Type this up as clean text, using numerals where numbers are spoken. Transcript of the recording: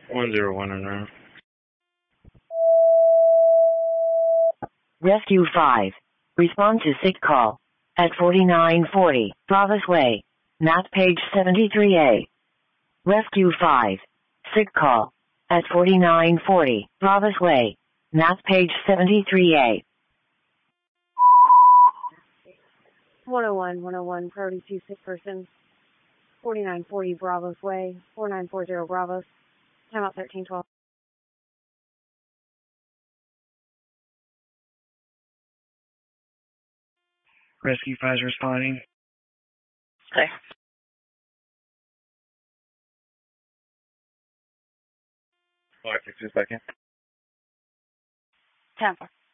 101 and route. Rescue 5. Respond to sick call at 4940 Bravos Way, map page 73A. Rescue 5. Sick call at 4940 Bravos Way, map page 73A. 101, priority 2 sick person, 4940 Bravos Way, 4940 Bravos, timeout 1312. Rescue 5 is responding. Okay. Alright, 6 seconds. 10-4.